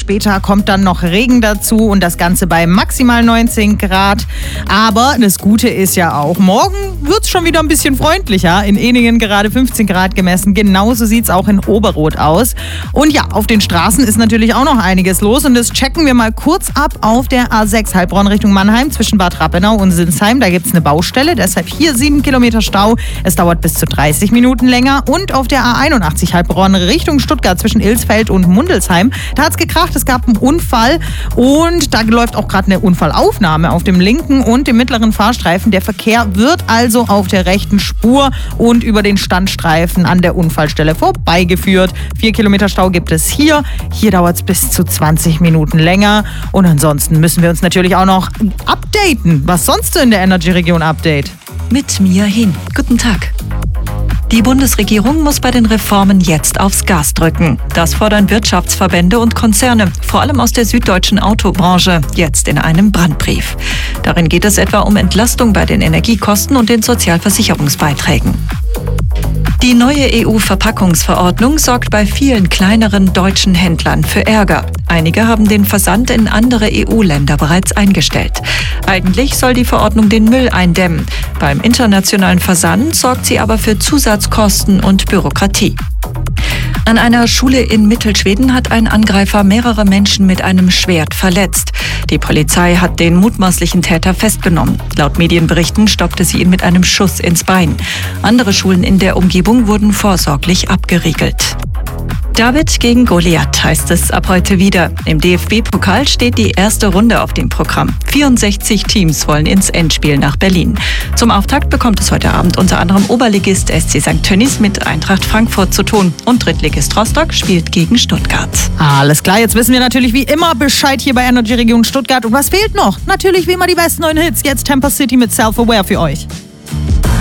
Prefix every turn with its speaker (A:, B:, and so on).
A: Später kommt dann noch Regen dazu und das Ganze bei maximal 19 Grad. Aber das Gute ist ja auch, morgen wird es schon wieder ein bisschen freundlicher. In Ehningen gerade 15 Grad gemessen. Genauso sieht es auch in Oberrot aus. Und ja, auf den Straßen ist natürlich auch noch einiges los. Und das checken wir mal kurz ab auf der A6 Heilbronn Richtung Mannheim zwischen Bad Rappenau und Sinsheim. Da gibt es eine Baustelle, deshalb hier 7 Kilometer Stau. Es dauert bis zu 30 Minuten länger. Und auf der A81 Heilbronn Richtung Stuttgart zwischen Ilsfeld und Mundelsheim. Da hat es gekracht, es gab einen Unfall und da läuft auch gerade eine Unfallaufnahme auf dem linken und dem mittleren Fahrstreifen. Der Verkehr wird also auf der rechten Spur und über den Standstreifen an der Unfallstelle vorbeigeführt. 4 Kilometer Stau gibt es hier. Hier dauert es bis zu 20 Minuten länger. Und ansonsten müssen wir uns natürlich auch noch updaten. Was sonst so in der Energy-Region Update?
B: Mit Mia Hin. Guten Tag. Die Bundesregierung muss bei den Reformen jetzt aufs Gas drücken. Das fordern Wirtschaftsverbände und Konzerne, vor allem aus der süddeutschen Autobranche, jetzt in einem Brandbrief. Darin geht es etwa um Entlastung bei den Energiekosten und den Sozialversicherungsbeiträgen. Die neue EU-Verpackungsverordnung sorgt bei vielen kleineren deutschen Händlern für Ärger. Einige haben den Versand in andere EU-Länder bereits eingestellt. Eigentlich soll die Verordnung den Müll eindämmen. Beim internationalen Versand sorgt sie aber für Zusatzkosten und Bürokratie. An einer Schule in Mittelschweden hat ein Angreifer mehrere Menschen mit einem Schwert verletzt. Die Polizei hat den mutmaßlichen Täter festgenommen. Laut Medienberichten stoppte sie ihn mit einem Schuss ins Bein. Andere Schulen in der Umgebung wurden vorsorglich abgeriegelt. David gegen Goliath heißt es ab heute wieder. Im DFB-Pokal steht die erste Runde auf dem Programm. 64 Teams wollen ins Endspiel nach Berlin. Zum Auftakt bekommt es heute Abend unter anderem Oberligist SC St. Tönnies mit Eintracht Frankfurt zu tun. Und Drittligist Rostock spielt gegen Stuttgart.
A: Alles klar, jetzt wissen wir natürlich wie immer Bescheid hier bei Energy Region Stuttgart. Und was fehlt noch? Natürlich wie immer die besten neuen Hits. Jetzt Temper City mit Self-Aware für euch.